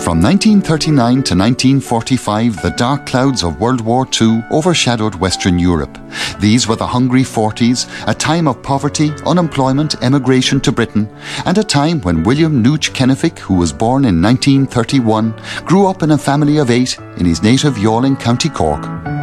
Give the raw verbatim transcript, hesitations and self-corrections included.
From nineteen thirty-nine to nineteen forty-five, the dark clouds of World War Two overshadowed Western Europe. These were the Hungry Forties, a time of poverty, unemployment, emigration to Britain, and a time when William Nooch Kennefick, who was born in nineteen thirty-one, grew up in a family of eight in his native Yawling, County Cork.